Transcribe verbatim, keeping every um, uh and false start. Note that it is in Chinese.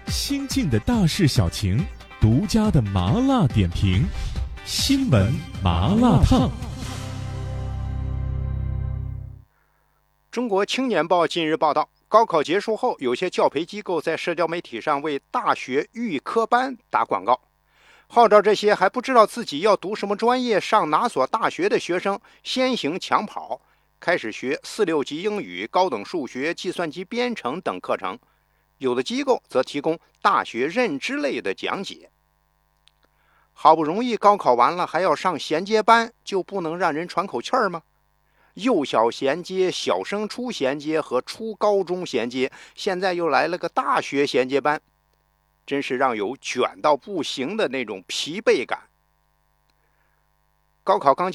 新晋的大事小情，独家的麻辣点评，新闻麻辣烫。 中国青年报近日报道，高考结束后，有些教培机构在社交媒体上为大学预科班打广告，号召这些还不知道自己要读什么专业、上哪所大学的学生先行抢跑，开始学四六级英语、高等数学、计算机编程等课程。有的机构则提供大学认知类的讲解。好不容易高考完了，还要上衔接班，就不能让人喘口气儿吗？幼小衔接、小升初衔接和初高中衔接，现在又来了个大学衔接班，真是让有卷到不行的那种疲惫感。高考刚